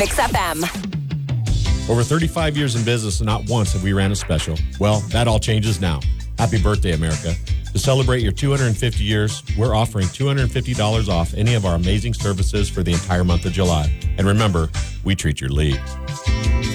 Mix FM. Over 35 years in business and not once have we ran a special. Well, that all changes now. Happy birthday, America. To celebrate your 250 years, we're offering $250 off any of our amazing services for the entire month of July. And remember, we treat your lead.